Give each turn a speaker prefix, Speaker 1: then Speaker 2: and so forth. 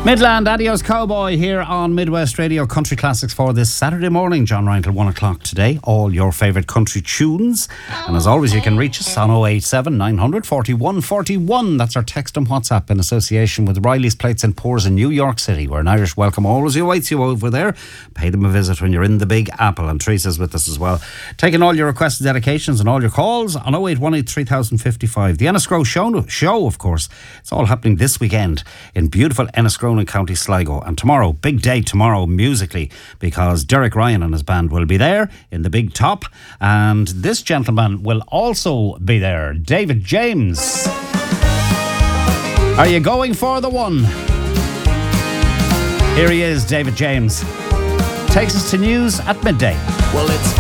Speaker 1: Midland, Adios Cowboy here on Midwest Radio Country Classics for this Saturday morning. John Ryan till 1 o'clock today. All your favourite country tunes. And as always, you can reach us on 087 900 4141. That's our text and WhatsApp in association with Riley's Plates and Pours in New York City, where an Irish welcome always awaits you over there. Pay them a visit when you're in the Big Apple. And Teresa's with us as well. Taking all your requested dedications and all your calls on 0818 3055. The Enniscrone show, of course. It's all happening this weekend in beautiful Enniscrone in County Sligo, and tomorrow, big day tomorrow musically, because Derek Ryan and his band will be there in the Big Top, and this gentleman will also be there, David James. Are you going for the one? Here he is, David James. Takes us to news at midday.
Speaker 2: Well, it's